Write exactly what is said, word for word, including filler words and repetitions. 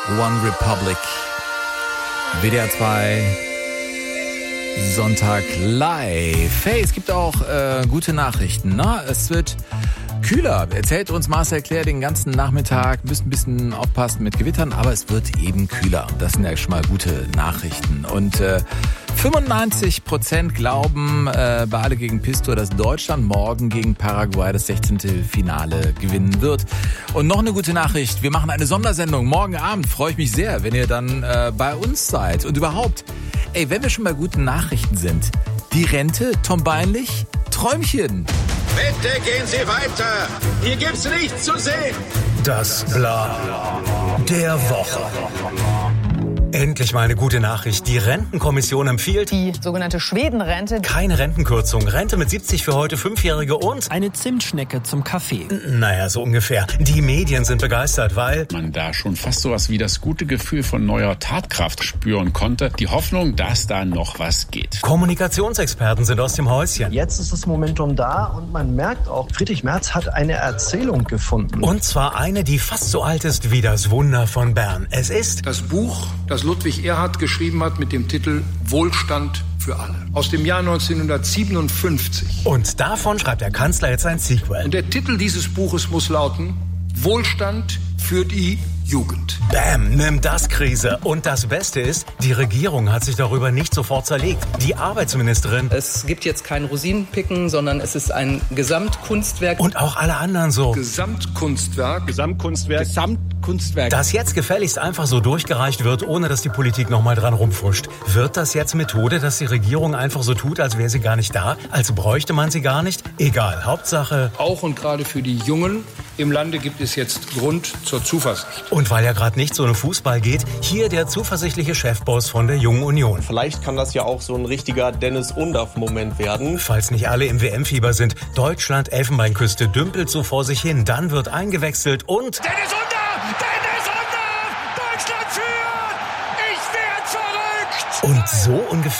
One Republic. W D R zwei, Sonntag live. Hey, es gibt auch äh, gute Nachrichten. Ne? Es wird kühler, erzählt uns Marcel Claire den ganzen Nachmittag. Müssen ein bisschen aufpassen mit Gewittern, aber es wird eben kühler. Das sind ja schon mal gute Nachrichten. Und äh, fünfundneunzig Prozent glauben äh, bei Alle gegen Pisto, dass Deutschland morgen gegen Paraguay das sechzehnte Finale gewinnen wird. Und noch eine gute Nachricht, wir machen eine Sondersendung. Morgen Abend freue ich mich sehr, wenn ihr dann äh, bei uns seid. Und überhaupt, ey, wenn wir schon bei guten Nachrichten sind, die Rente, Tom Beinlich, Träumchen. Bitte gehen Sie weiter. Hier gibt's nichts zu sehen. Das Bla der Woche. Endlich mal eine gute Nachricht. Die Rentenkommission empfiehlt die sogenannte Schwedenrente. Keine Rentenkürzung. Rente mit siebzig für heute Fünfjährige und eine Zimtschnecke zum Kaffee. Naja, so ungefähr. Die Medien sind begeistert, weil man da schon fast sowas wie das gute Gefühl von neuer Tatkraft spüren konnte. Die Hoffnung, dass da noch was geht. Kommunikationsexperten sind aus dem Häuschen. Jetzt ist das Momentum da und man merkt auch, Friedrich Merz hat eine Erzählung gefunden. Und zwar eine, die fast so alt ist wie das Wunder von Bern. Es ist das Buch, das Ludwig Erhard geschrieben hat mit dem Titel Wohlstand für alle. Aus dem Jahr neunzehnhundertsiebenundfünfzig. Und davon schreibt der Kanzler jetzt ein Sequel. Und der Titel dieses Buches muss lauten: Wohlstand für die Jugend. Bam, nimm das Krise. Und das Beste ist, die Regierung hat sich darüber nicht sofort zerlegt. Die Arbeitsministerin. Es gibt jetzt kein Rosinenpicken, sondern es ist ein Gesamtkunstwerk. Und auch alle anderen so. Gesamtkunstwerk. Gesamtkunstwerk. Gesamtkunstwerk. Das jetzt gefälligst einfach so durchgereicht wird, ohne dass die Politik nochmal dran rumfuscht. Wird das jetzt Methode, dass die Regierung einfach so tut, als wäre sie gar nicht da? Als bräuchte man sie gar nicht? Egal, Hauptsache. Auch und gerade für die Jungen im Lande gibt es jetzt Grund zur Zuversicht. Und weil ja gerade nicht so eine Fußball geht, hier der zuversichtliche Chefboss von der Jungen Union. Vielleicht kann das ja auch so ein richtiger Dennis-Undaff-Moment werden. Falls nicht alle im W M-Fieber sind, Deutschland, Elfenbeinküste dümpelt so vor sich hin, dann wird eingewechselt und... Dennis Undaff! Dennis Undaff! Deutschland führt! Ich werd verrückt! Und so ungefähr